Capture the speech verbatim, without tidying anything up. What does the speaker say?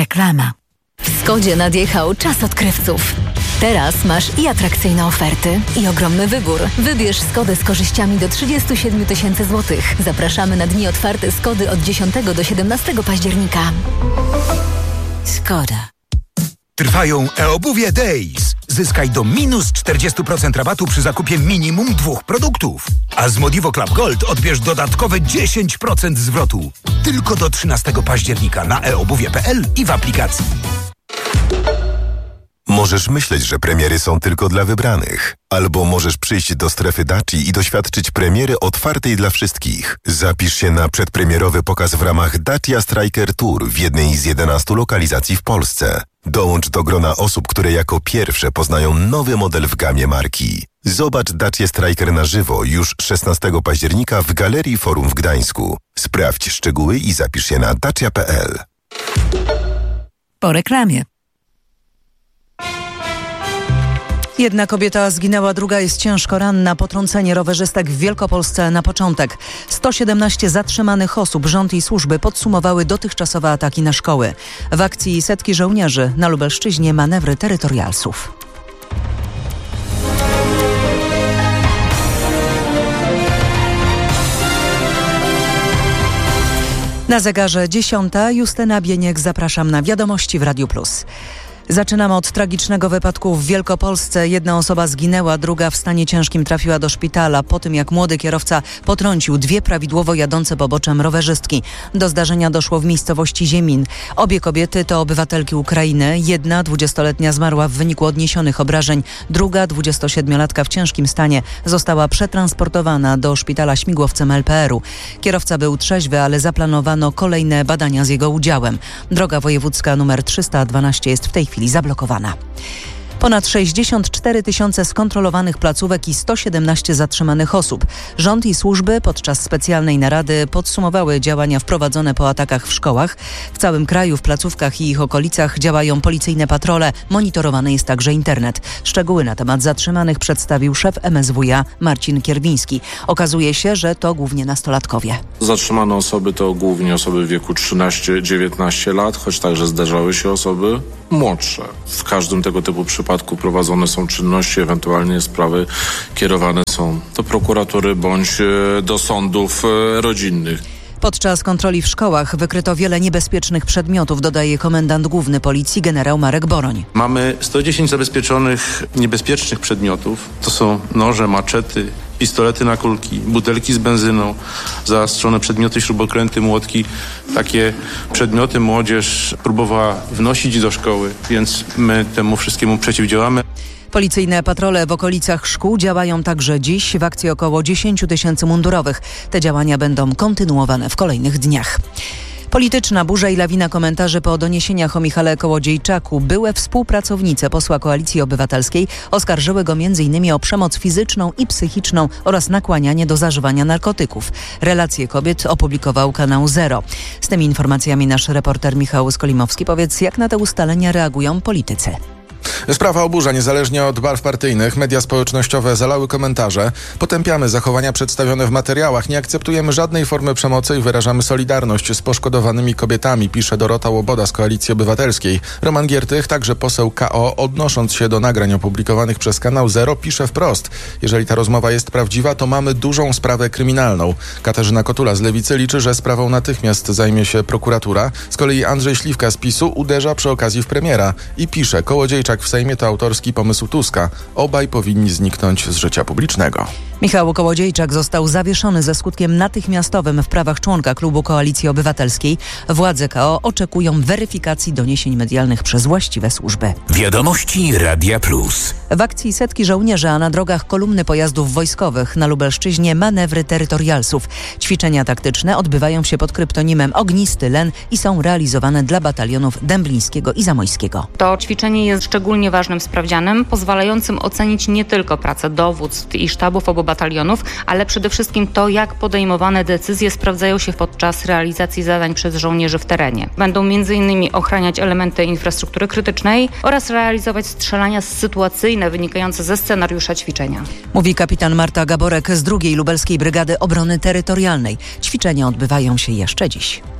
Reklama. W Skodzie nadjechał czas odkrywców. Teraz masz i atrakcyjne oferty, i ogromny wybór. Wybierz Skodę z korzyściami do trzydzieści siedem tysięcy złotych. Zapraszamy na dni otwarte Skody od dziesiątego do siedemnastego października. Skoda. Trwają e-obuwie Days. Zyskaj do minus czterdzieści procent rabatu przy zakupie minimum dwóch produktów. A z Modivo Club Gold odbierz dodatkowe dziesięć procent zwrotu. Tylko do trzynastego października na e obuwie kropka p l i w aplikacji. Możesz myśleć, że premiery są tylko dla wybranych. Albo możesz przyjść do strefy Daci i doświadczyć premiery otwartej dla wszystkich. Zapisz się na przedpremierowy pokaz w ramach Dacia Striker Tour w jednej z jedenastu lokalizacji w Polsce. Dołącz do grona osób, które jako pierwsze poznają nowy model w gamie marki. Zobacz Dacia Striker na żywo już szesnastego października w Galerii Forum w Gdańsku. Sprawdź szczegóły i zapisz się na dacia kropka p l. Po reklamie. Jedna kobieta zginęła, druga jest ciężko ranna. Potrącenie rowerzystek w Wielkopolsce na początek. sto siedemnaście zatrzymanych osób. Rząd i służby podsumowały dotychczasowe ataki na szkoły. W akcji setki żołnierzy. Na Lubelszczyźnie manewry terytorialsów. Na zegarze dziesiąta. Justyna Bieniek, zapraszam na Wiadomości w Radiu Plus. Zaczynamy od tragicznego wypadku w Wielkopolsce. Jedna osoba zginęła, druga w stanie ciężkim trafiła do szpitala po tym, jak młody kierowca potrącił dwie prawidłowo jadące poboczem rowerzystki. Do zdarzenia doszło w miejscowości Ziemin. Obie kobiety to obywatelki Ukrainy. Jedna, dwudziestoletnia, zmarła w wyniku odniesionych obrażeń. Druga, dwudziestosiedmiolatka w ciężkim stanie, została przetransportowana do szpitala śmigłowcem L P R u. Kierowca był trzeźwy, ale zaplanowano kolejne badania z jego udziałem. Droga wojewódzka nr trzysta dwanaście jest w tej chwili zablokowana. Ponad sześćdziesiąt cztery tysiące skontrolowanych placówek i sto siedemnaście zatrzymanych osób. Rząd i służby podczas specjalnej narady podsumowały działania wprowadzone po atakach w szkołach. W całym kraju w placówkach i ich okolicach działają policyjne patrole. Monitorowany jest także internet. Szczegóły na temat zatrzymanych przedstawił szef M S W iA Marcin Kierwiński. Okazuje się, że to głównie nastolatkowie. Zatrzymane osoby to głównie osoby w wieku trzynaście dziewiętnaście lat, choć także zdarzały się osoby młodsze. W każdym tego typu przypadku prowadzone są czynności, ewentualnie sprawy kierowane są do prokuratury bądź do sądów rodzinnych. Podczas kontroli w szkołach wykryto wiele niebezpiecznych przedmiotów, dodaje komendant główny policji generał Marek Boroń. Mamy sto dziesięć zabezpieczonych niebezpiecznych przedmiotów. To są noże, maczety, pistolety na kulki, butelki z benzyną, zaostrzone przedmioty, śrubokręty, młotki. Takie przedmioty młodzież próbowała wnosić do szkoły, więc my temu wszystkiemu przeciwdziałamy. Policyjne patrole w okolicach szkół działają także dziś. W akcji około dziesięć tysięcy mundurowych. Te działania będą kontynuowane w kolejnych dniach. Polityczna burza i lawina komentarzy po doniesieniach o Michale Kołodziejczaku. Były współpracownice posła Koalicji Obywatelskiej oskarżyły go między innymi o przemoc fizyczną i psychiczną oraz nakłanianie do zażywania narkotyków. Relacje kobiet opublikował kanał Zero. Z tymi informacjami nasz reporter Michał Skolimowski. Powiedz, jak na te ustalenia reagują politycy? Sprawa oburza niezależnie od barw partyjnych. Media społecznościowe zalały komentarze. Potępiamy zachowania przedstawione w materiałach. Nie akceptujemy żadnej formy przemocy i wyrażamy solidarność z poszkodowanymi kobietami, pisze Dorota Łoboda z Koalicji Obywatelskiej. Roman Giertych, także poseł K O, odnosząc się do nagrań opublikowanych przez kanał Zero, pisze wprost: jeżeli ta rozmowa jest prawdziwa, to mamy dużą sprawę kryminalną. Katarzyna Kotula z Lewicy liczy, że sprawą natychmiast zajmie się prokuratura. Z kolei Andrzej Śliwka z PiSu uderza przy okazji w premiera i pisze: Kołodziejczak w Sejmie to autorski pomysł Tuska. Obaj powinni zniknąć z życia publicznego. Michał Kołodziejczak został zawieszony ze skutkiem natychmiastowym w prawach członka klubu Koalicji Obywatelskiej. Władze K O oczekują weryfikacji doniesień medialnych przez właściwe służby. Wiadomości Radia Plus. W akcji setki żołnierzy, a na drogach kolumny pojazdów wojskowych. Na Lubelszczyźnie manewry terytorialsów. Ćwiczenia taktyczne odbywają się pod kryptonimem Ognisty Len i są realizowane dla batalionów dęblińskiego i zamojskiego. To ćwiczenie jest szczególnie ważnym sprawdzianem, pozwalającym ocenić nie tylko pracę dowództw i sztabów obu batalionów, ale przede wszystkim to, jak podejmowane decyzje sprawdzają się podczas realizacji zadań przez żołnierzy w terenie. Będą między innymi ochraniać elementy infrastruktury krytycznej oraz realizować strzelania sytuacyjne wynikające ze scenariusza ćwiczenia. Mówi kapitan Marta Gaborek z drugiej Lubelskiej Brygady Obrony Terytorialnej. Ćwiczenia odbywają się jeszcze dziś.